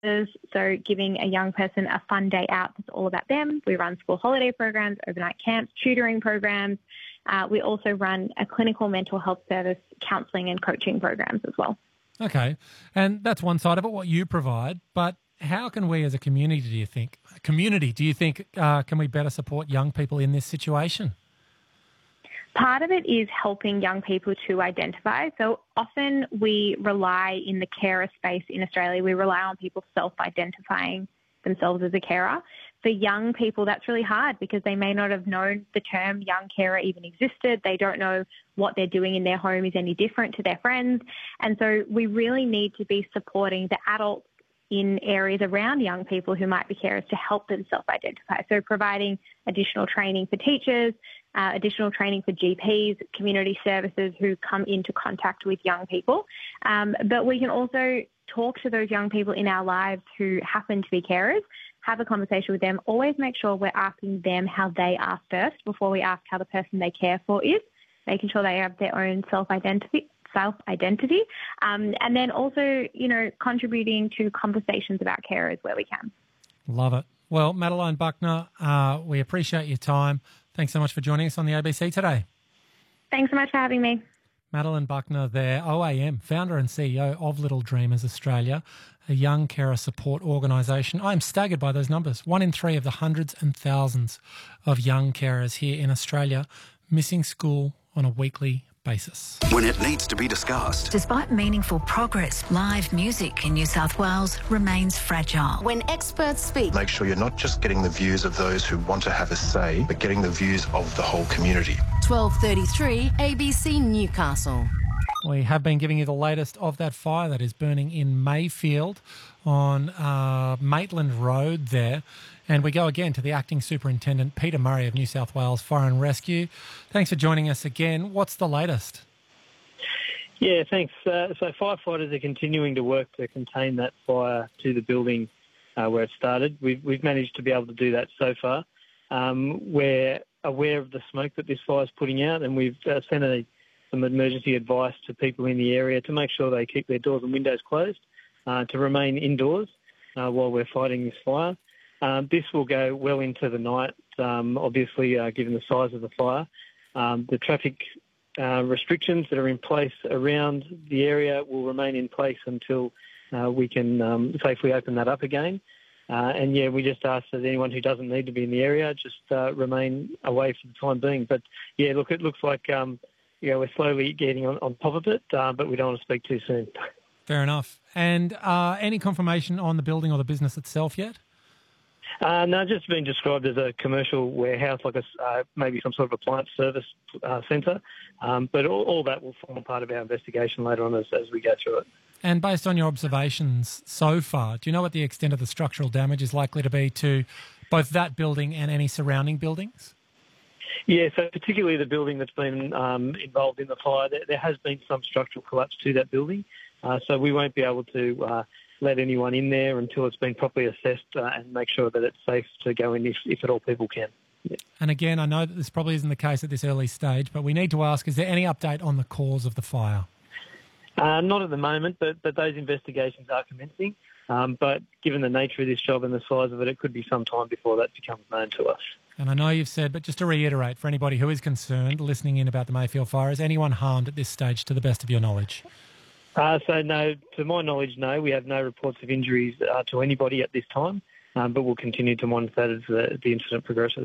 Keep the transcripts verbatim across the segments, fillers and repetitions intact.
So giving a young person a fun day out that's all about them. We run school holiday programs, overnight camps, tutoring programs. Uh, we also run a clinical mental health service, counselling and coaching programs as well. Okay, and that's one side of it, what you provide, but how can we as a community, do you think, community, do you think, uh, can we better support young people in this situation? Part of it is helping young people to identify. So often we rely in the carer space in Australia, we rely on people self-identifying themselves as a carer. For young people, that's really hard because they may not have known the term young carer even existed. They don't know what they're doing in their home is any different to their friends. And so we really need to be supporting the adults in areas around young people who might be carers to help them self-identify. So providing additional training for teachers, uh, additional training for G Ps, community services who come into contact with young people. Um, but we can also talk to those young people in our lives who happen to be carers, have a conversation with them, always make sure we're asking them how they are first before we ask how the person they care for is, making sure they have their own self-identity. self-identity, um, and then also, you know, contributing to conversations about carers where we can. Love it. Well, Madeline Buckner, uh, we appreciate your time. Thanks so much for joining us on the A B C today. Thanks so much for having me. Madeline Buckner there, O A M, founder and C E O of Little Dreamers Australia, a young carer support organisation. I'm staggered by those numbers. One in three of the hundreds and thousands of young carers here in Australia missing school on a weekly basis. When it needs to be discussed. Despite meaningful progress, live music in New South Wales remains fragile. When experts speak, make sure you're not just getting the views of those who want to have a say, but getting the views of the whole community. twelve thirty-three A B C Newcastle. We have been giving you the latest of that fire that is burning in Mayfield on uh, Maitland Road there. And we go again to the Acting Superintendent, Peter Murray of New South Wales Fire and Rescue. Thanks for joining us again. What's the latest? Yeah, thanks. Uh, so firefighters are continuing to work to contain that fire to the building uh, where it started. We've, we've managed to be able to do that so far. Um, we're aware of the smoke that this fire is putting out, and we've uh, sent a, some emergency advice to people in the area to make sure they keep their doors and windows closed, uh, to remain indoors uh, while we're fighting this fire. Um, this will go well into the night, um, obviously, uh, given the size of the fire. Um, the traffic uh, restrictions that are in place around the area will remain in place until uh, we can um, safely open that up again. Uh, and, yeah, we just ask that anyone who doesn't need to be in the area just uh, remain away for the time being. But, yeah, look, it looks like um, you know, we're slowly getting on, on top of it, uh, but we don't want to speak too soon. Fair enough. And uh, any confirmation on the building or the business itself yet? Uh, no, just been described as a commercial warehouse, like a, uh, maybe some sort of appliance service uh, centre. Um, but all, all that will form part of our investigation later on as, as we go through it. And based on your observations so far, do you know what the extent of the structural damage is likely to be to both that building and any surrounding buildings? Yeah, so particularly the building that's been um, involved in the fire, there, there has been some structural collapse to that building. Uh, so we won't be able to uh, let anyone in there until it's been properly assessed uh, and make sure that it's safe to go in if, if at all people can. Yeah. And again, I know that this probably isn't the case at this early stage, but we need to ask, is there any update on the cause of the fire? Uh, not at the moment, but, but those investigations are commencing. Um, but given the nature of this job and the size of it, it could be some time before that becomes known to us. And I know you've said, but just to reiterate, for anybody who is concerned, listening in about the Mayfield fire, is anyone harmed at this stage to the best of your knowledge? Uh, so no, to my knowledge, no. We have no reports of injuries uh, to anybody at this time, um, but we'll continue to monitor that as the, the incident progresses.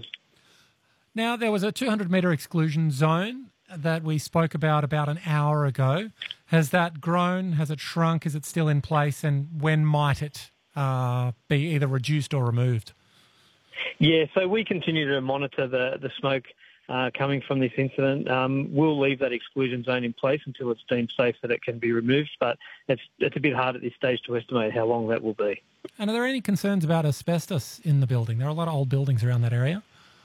Now, there was a two hundred metre exclusion zone that we spoke about about an hour ago. Has that grown? Has it shrunk? Is it still in place? And when might it uh, be either reduced or removed? Yeah, so we continue to monitor the, the smoke uh, coming from this incident. Um, we'll leave that exclusion zone in place until it's deemed safe that it can be removed, but it's, it's a bit hard at this stage to estimate how long that will be. And are there any concerns about asbestos in the building? There are a lot of old buildings around that area.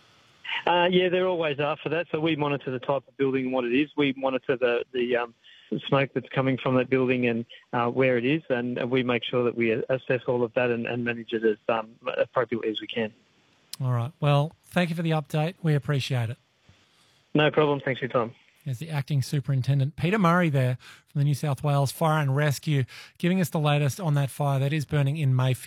Uh, yeah, there always are for that. So we monitor the type of building and what it is. We monitor the, the, um, the smoke that's coming from that building and uh, where it is, and, and we make sure that we assess all of that and, and manage it as um, appropriately as we can. All right. Well, thank you for the update. We appreciate it. No problem. Thanks for your time. There's the Acting Superintendent, Peter Murray there from the New South Wales Fire and Rescue, giving us the latest on that fire that is burning in Mayfield.